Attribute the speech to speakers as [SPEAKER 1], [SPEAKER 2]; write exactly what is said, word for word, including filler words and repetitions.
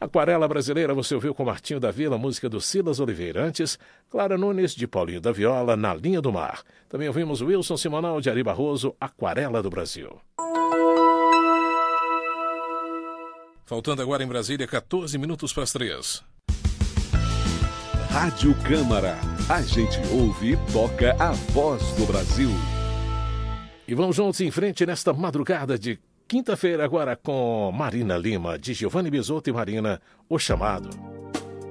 [SPEAKER 1] Aquarela Brasileira você ouviu com Martinho da Vila, música do Silas Oliveira. Antes, Clara Nunes, de Paulinho da Viola, Na Linha do Mar. Também ouvimos Wilson Simonal, de Ari Barroso, Aquarela do Brasil. Faltando agora em Brasília, quatorze minutos para as três.
[SPEAKER 2] Rádio Câmara. A gente ouve e toca a voz do Brasil.
[SPEAKER 1] E vamos juntos em frente nesta madrugada de quinta-feira agora com Marina Lima, de Giovanni Bisotto e Marina, O Chamado.